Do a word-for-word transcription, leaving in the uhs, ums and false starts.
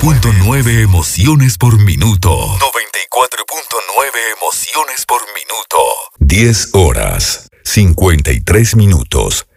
punto nueve emociones por minuto. noventa y cuatro punto nueve emociones por minuto. diez horas, cincuenta y tres minutos.